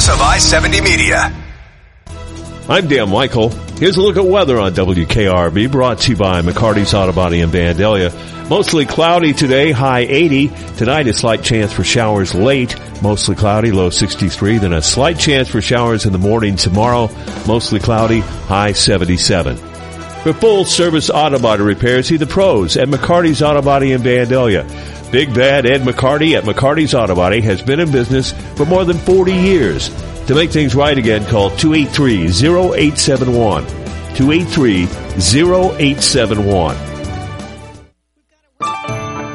members of I-70 Media. I'm Dan Michael. Here's a look at weather on WKRB, brought to you by McCarty's Auto Body in Vandalia. Mostly cloudy today, high 80. Tonight, a slight chance for showers late. Mostly cloudy, low 63. Then a slight chance for showers in the morning tomorrow. Mostly cloudy, high 77. For full-service auto body repairs, see the pros at McCarty's Auto Body in Vandalia. Big Bad Ed McCarty at McCarty's Auto Body has been in business for more than 40 years. To make things right again, call 283-0871. 283-0871.